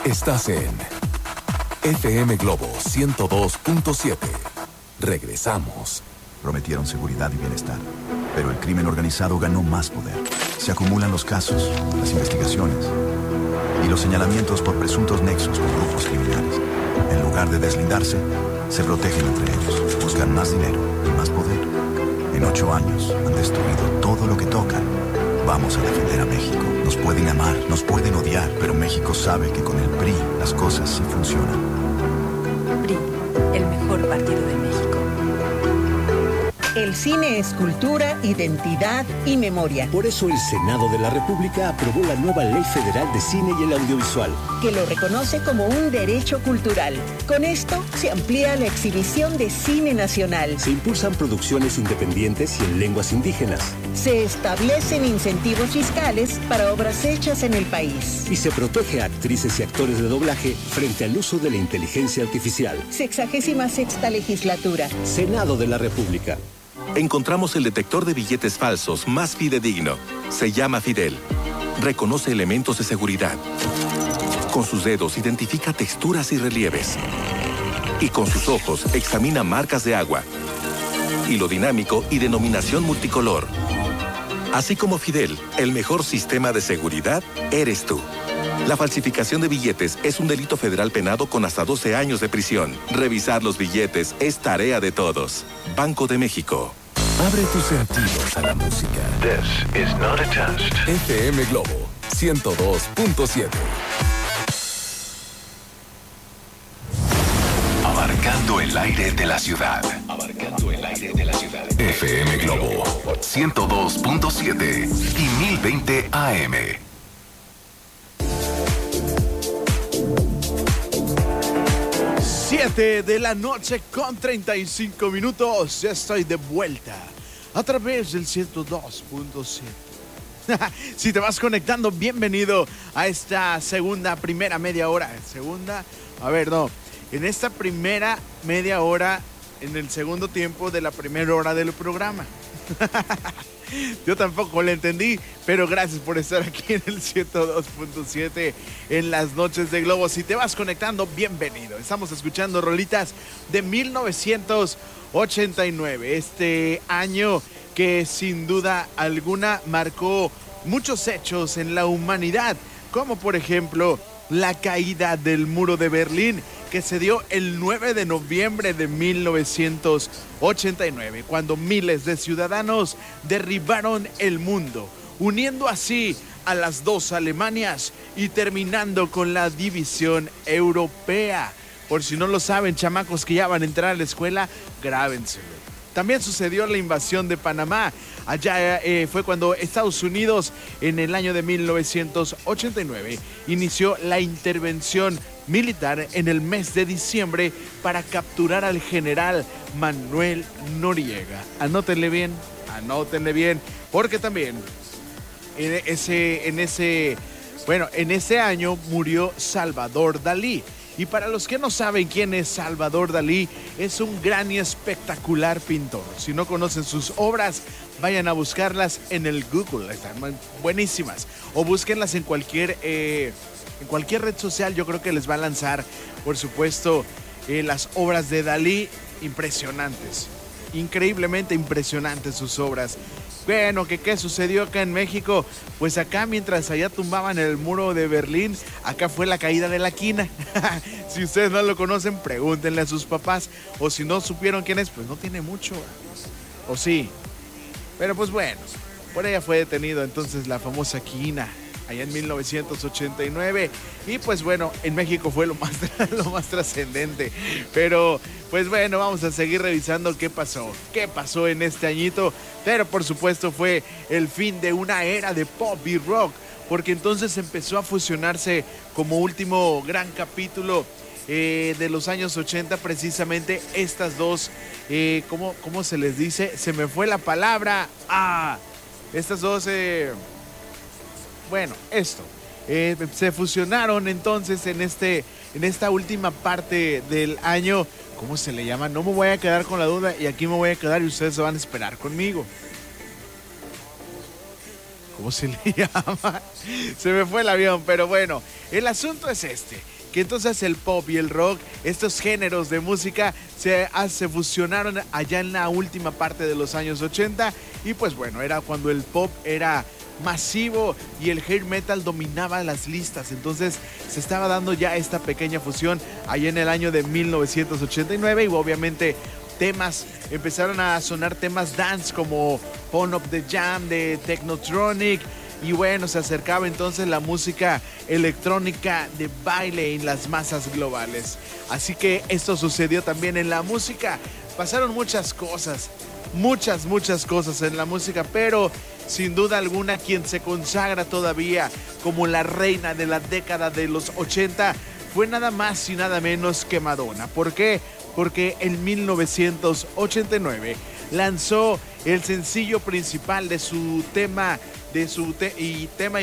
Estás en FM Globo 102.7. Regresamos. Prometieron seguridad y bienestar, pero el crimen organizado ganó más poder. Se acumulan los casos, las investigaciones y los señalamientos por presuntos nexos con grupos criminales. En lugar de deslindarse, se protegen entre ellos, buscan más dinero y más poder. En 8 años han destruido todo lo que tocan. Vamos a defender a México. Nos pueden amar, nos pueden odiar, pero México sabe que con el PRI las cosas sí funcionan. PRI, el mejor partido de México. El cine es cultura, identidad y memoria. Por eso el Senado de la República aprobó la nueva Ley Federal de Cine y el Audiovisual, que lo reconoce como un derecho cultural. Con esto se amplía la exhibición de cine nacional. Se impulsan producciones independientes y en lenguas indígenas. Se establecen incentivos fiscales para obras hechas en el país. Y se protege a actrices y actores de doblaje frente al uso de la inteligencia artificial. 66ª legislatura. Senado de la República. Encontramos el detector de billetes falsos más fidedigno. Se llama Fidel. Reconoce elementos de seguridad. Con sus dedos identifica texturas y relieves. Y con sus ojos examina marcas de agua, hilo dinámico y denominación multicolor. Así como Fidel, el mejor sistema de seguridad eres tú. La falsificación de billetes es un delito federal penado con hasta 12 años de prisión. Revisar los billetes es tarea de todos. Banco de México. Abre tus sentidos a la música. This is not a test. FM Globo 102.7. Abarcando el aire de la ciudad. FM Globo 102.7 y 1020 AM. 7 de la noche con 35 minutos. Ya estoy de vuelta a través del 102.7. Si te vas conectando, bienvenido a esta primera media hora. En esta primera media hora, en el segundo tiempo de la primera hora del programa. Yo tampoco le entendí, pero gracias por estar aquí en el 102.7 en las noches de Globo. Si te vas conectando, bienvenido. Estamos escuchando rolitas de 1989, este año que sin duda alguna marcó muchos hechos en la humanidad, como por ejemplo la caída del muro de Berlín, que se dio el 9 de noviembre de 1989, cuando miles de ciudadanos derribaron el mundo, uniendo así a las dos Alemanias y terminando con la división europea. Por si no lo saben, chamacos que ya van a entrar a la escuela, grábenselo. También sucedió la invasión de Panamá. Allá fue cuando Estados Unidos, en el año de 1989, inició la intervención militar en el mes de diciembre para capturar al general Manuel Noriega. Anótenle bien, porque también en ese año murió Salvador Dalí. Y para los que no saben quién es Salvador Dalí, es un gran y espectacular pintor. Si no conocen sus obras, vayan a buscarlas en el Google, están buenísimas. O búsquenlas en cualquier red social, yo creo que les va a lanzar, por supuesto, las obras de Dalí, impresionantes. Increíblemente impresionantes sus obras. Bueno, ¿qué sucedió acá en México? Pues acá, mientras allá tumbaban el muro de Berlín, acá fue la caída de la quina. Si ustedes no lo conocen, pregúntenle a sus papás. O si no supieron quién es, pues no tiene mucho. O sí. Pero pues bueno, por ella fue detenido entonces la famosa quina, allá en 1989. Y pues bueno, en México fue lo más trascendente. Pero pues bueno, vamos a seguir revisando qué pasó en este añito. Pero por supuesto fue el fin de una era de pop y rock, porque entonces empezó a fusionarse como último gran capítulo de los años 80, precisamente estas dos, ¿cómo se les dice? Se me fue la palabra. Estas dos, se fusionaron entonces en esta última parte del año. ¿Cómo se le llama? No me voy a quedar con la duda y aquí me voy a quedar y ustedes se van a esperar conmigo. ¿Cómo se le llama? Se me fue el avión, pero bueno, el asunto es este. que entonces el pop y el rock, estos géneros de música se fusionaron allá en la última parte de los años 80 y pues bueno, era cuando el pop era masivo y el hair metal dominaba las listas. Entonces se estaba dando ya esta pequeña fusión allá en el año de 1989 y obviamente empezaron a sonar temas dance como Pon Up the Jam de Technotronic. Y bueno, se acercaba entonces la música electrónica de baile en las masas globales. Así que esto sucedió también en la música. Pasaron muchas cosas en la música, pero sin duda alguna quien se consagra todavía como la reina de la década de los 80 fue nada más y nada menos que Madonna. ¿Por qué? Porque en 1989 lanzó el sencillo principal de su tema